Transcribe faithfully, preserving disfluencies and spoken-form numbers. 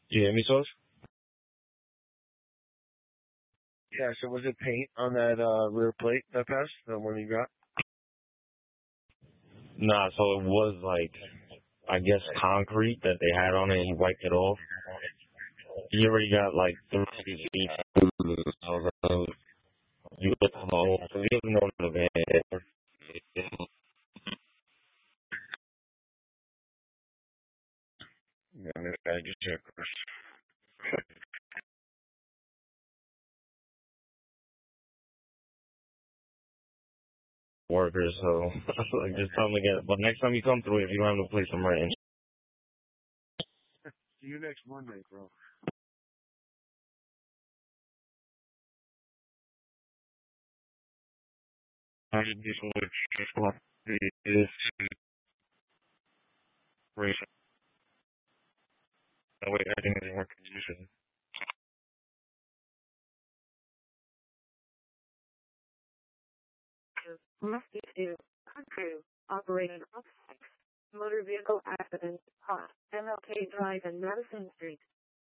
You hear me, Sauce? Yeah, so was it paint on that uh rear plate that passed? The one you got? Nah, so it was like, I guess concrete that they had on it and he wiped it off. He already got like three feet. I was like, oh, you look home. So he doesn't know the van. Yeah, maybe I just check first. Workers, so like just tell him again. But next time you come through, if you don't have to play some rent. See you next Monday, bro. I just do some work. This race. That way everything is in work condition. Mosquito, crew, operating off motor vehicle accident, hot, M L K Drive and Madison Street.